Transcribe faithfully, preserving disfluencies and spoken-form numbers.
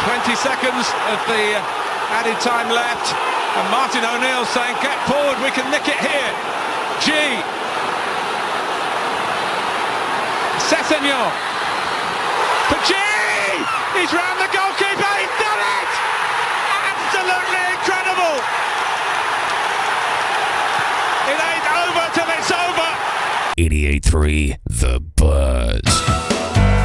twenty seconds of the added time left, and Martin O'Neill saying, get forward, we can nick it here. G. Sessegnon for G. He's round the goalkeeper, he's done it! Absolutely incredible! It ain't over till it's over! eighty-eight three The